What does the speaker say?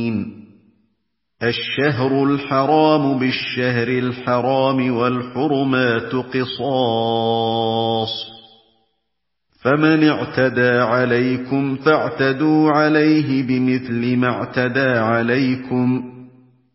الشهر الحرام بالشهر الحرام والحرمات قصاص، فمن اعتدى عليكم فاعتدوا عليه بمثل ما اعتدى عليكم،